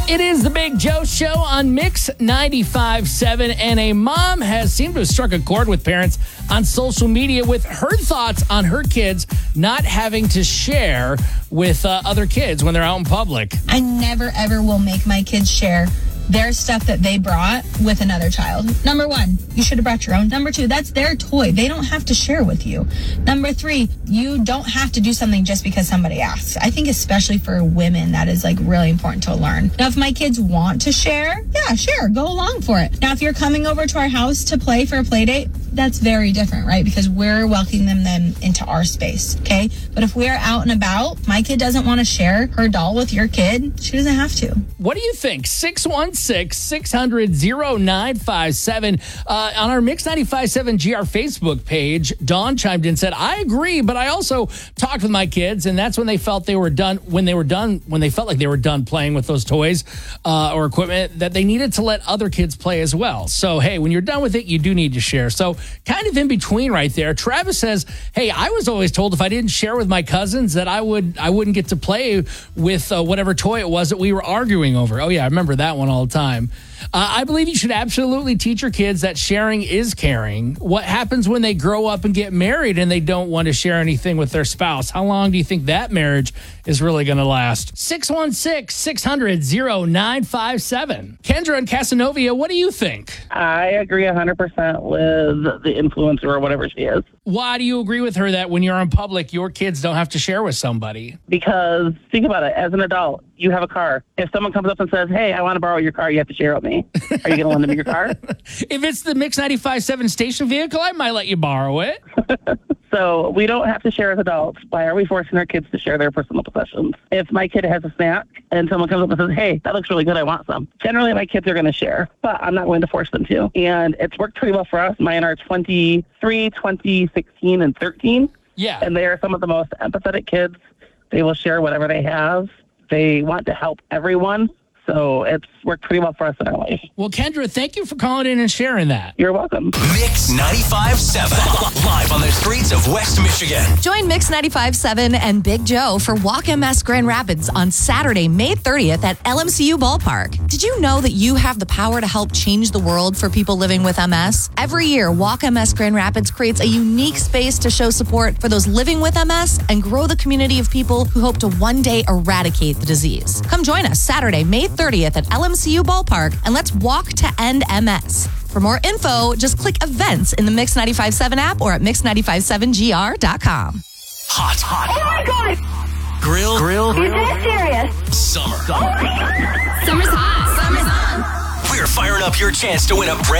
It is the Big Joe Show on Mix 95.7, and a mom has seemed to have struck a chord with parents on social media with her thoughts on her kids not having to share with other kids when they're out in public. I never, ever will make my kids share their stuff that they brought with another child. Number one, you should have brought your own. Number two, that's their toy. They don't have to share with you. Number three, you don't have to do something just because somebody asks. I think especially for women, that is like really important to learn. Now, if my kids want to share, yeah, share, go along for it. Now, if you're coming over to our house to play for a play date, that's very different, right? Because we're welcoming them into our space, okay? But if we're out and about, my kid doesn't want to share her doll with your kid, she doesn't have to. What do you think? 616-600-0957. On our Mix 95.7 GR Facebook page, Dawn chimed in and said, I agree, but I also talked with my kids, and that's when they felt they were done, when they felt like they were done playing with those toys or equipment, that they needed to let other kids play as well. So, hey, when you're done with it, you do need to share. So kind of in between right there. Travis says, hey, I was always told if I didn't share with my cousins that I wouldn't get to play with whatever toy it was that we were arguing over. Oh, yeah, I remember that one all the time. I believe you should absolutely teach your kids that sharing is caring. What happens when they grow up and get married and they don't want to share anything with their spouse? How long do you think that marriage is really going to last? 616-600-0957. Kendra and Casanova, what do you think? I agree 100% with the influencer or whatever she is. Why do you agree with her that when you're in public, your kids don't have to share with somebody? Because think about it. As an adult, you have a car. If someone comes up and says, hey, I want to borrow your car, you have to share with me. Are you going to lend them your car? If it's the Mix 95.7 station vehicle, I might let you borrow it. So we don't have to share as adults. Why are we forcing our kids to share their personal possessions? If my kid has a snack and someone comes up and says, hey, that looks really good, I want some. Generally, my kids are going to share, but I'm not going to force them to. And it's worked pretty well for us. Mine are 23, 20, 16, and 13. Yeah. And they are some of the most empathetic kids. They will share whatever they have. They want to help everyone. So it's worked pretty well for us in our life. Well, Kendra, thank you for calling in and sharing that. You're welcome. Mix 95.7, live on the streets of West Michigan. Join Mix 95.7 and Big Joe for Walk MS Grand Rapids on Saturday, May 30th at LMCU Ballpark. Did you know that you have the power to help change the world for people living with MS? Every year, Walk MS Grand Rapids creates a unique space to show support for those living with MS and grow the community of people who hope to one day eradicate the disease. Come join us Saturday, May 30th at LMCU Ballpark, and let's walk to end MS. For more info, just click events in the Mix 95.7 app or at mix957gr.com. Hot. Oh my God! Grill. Is this serious? Summer. Summer's hot. Summer's on. We're firing up your chance to win a brand